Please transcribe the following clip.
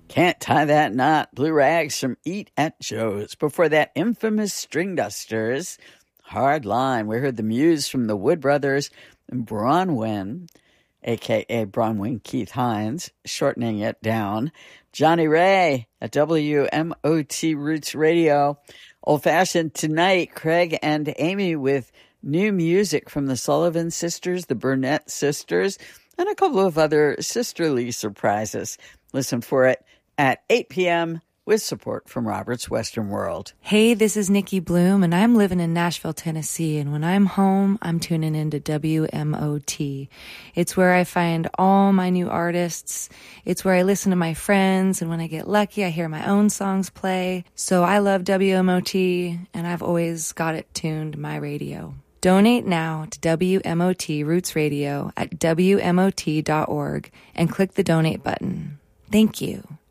Can't Tie That Knot, Blue Rags from Eat at Joe's. Before that, infamous String Dusters, Hard Line. We heard the Muse from the Wood Brothers, and Bronwyn, a.k.a. Bronwyn Keith Hines, shortening it down. Johnny Ray at WMOT Roots Radio. Old Fashioned tonight, Craig and Amy with new music from the Sullivan Sisters, the Burnett Sisters, and a couple of other sisterly surprises. Listen for it at 8 p.m. with support from Robert's Western World. Hey, this is Nikki Bloom, and I'm living in Nashville, Tennessee, and when I'm home, I'm tuning into WMOT. It's where I find all my new artists. It's where I listen to my friends, and when I get lucky, I hear my own songs play. So I love WMOT, and I've always got it tuned my radio. Donate now to WMOT Roots Radio at WMOT.org and click the donate button. Thank you.